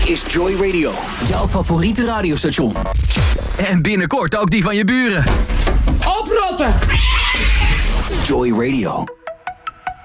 is Joy Radio. Jouw favoriete radiostation. En binnenkort ook die van je buren. Oprotten! Joy Radio.